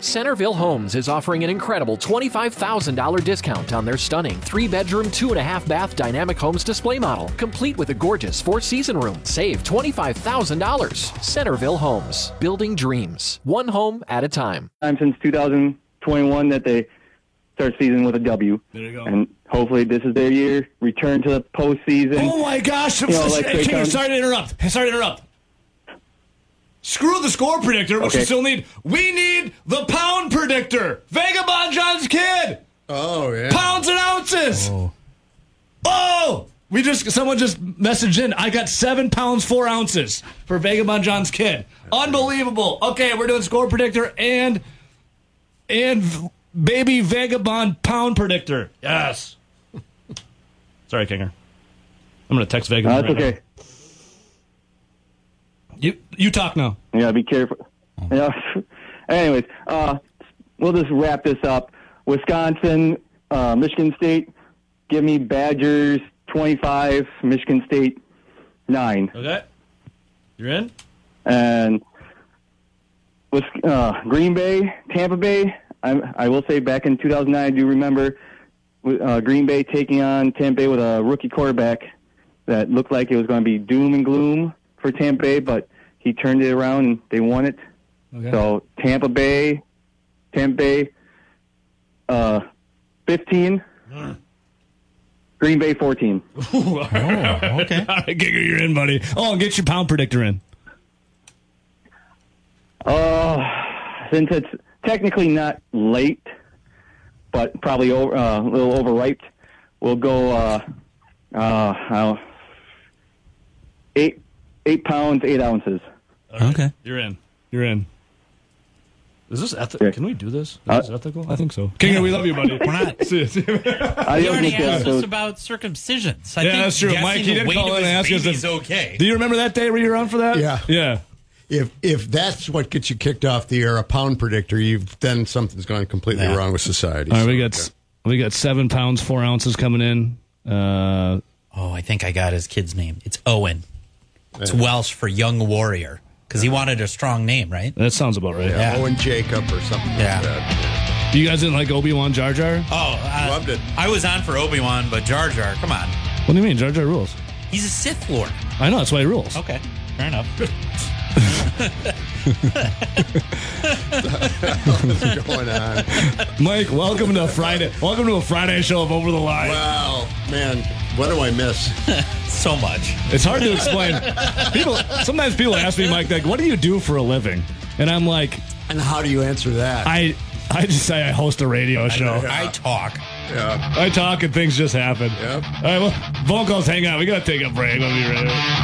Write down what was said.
Centerville Homes is offering an incredible $25,000 discount on their stunning 3-bedroom, 2.5-bath Dynamic Homes display model, complete with a gorgeous 4-season room. Save $25,000. Centerville Homes, building dreams, one home at a time. Time since 2021 that they start season with a W. There you go. And hopefully this is their year. Return to the postseason. Oh my gosh! Kinger, sorry to interrupt. Screw the score predictor, which we still need. We need the pound predictor. Vagabond John's kid. Oh yeah. Pounds and ounces. Oh. Someone just messaged in. I got 7 pounds 4 ounces for Vagabond John's kid. Unbelievable. Okay, we're doing score predictor and baby Vagabond pound predictor. Yes. Sorry, Kinger. I'm going to text Vagabond. That's okay. You talk now. Yeah, be careful. Yeah. Anyways, we'll just wrap this up. Wisconsin, Michigan State, give me Badgers 25, Michigan State 9. Okay. You're in? And with Green Bay, Tampa Bay, I will say back in 2009, I do remember Green Bay taking on Tampa Bay with a rookie quarterback that looked like it was going to be doom and gloom for Tampa Bay, but he turned it around and they won it. Okay. So Tampa Bay, 15, Green Bay 14. Ooh, okay. All right, Giger, you're in, buddy. Oh, and get your pound predictor in. Since it's technically not late, but probably a little overripe, we'll go 8 pounds, 8 ounces. Okay. You're in. Is this ethical? Can we do this? Is this ethical? I think so. Kinger, we love you, buddy. We're not. See You already asked us about circumcisions. I think that's true. Mike, he did call in and ask us if okay. Do you remember that day? Were you around for that? Yeah. If that's what gets you kicked off the air, a pound predictor, then something's going completely wrong with society. All right, we got 7 pounds 4 ounces coming in. I think I got his kid's name. It's Owen. It's Welsh for young warrior because he wanted a strong name, right? That sounds about right. Yeah. Owen Jacob or something like that. You guys didn't like Obi-Wan Jar Jar? Oh, loved it. I was on for Obi-Wan, but Jar Jar, come on. What do you mean? Jar Jar rules. He's a Sith Lord. I know, that's why he rules. Okay, fair enough. What's going on? Mike, welcome to Friday. Welcome to a Friday show of Over the Line. Wow, man, what do I miss? So much. It's hard to explain. Sometimes people ask me, Mike, like, what do you do for a living? And I'm like, and how do you answer that? I just say I host a radio show. I talk. Yeah. I talk and things just happen. Yep. All right, well, phone calls hang out. We got to take a break. We'll be right back.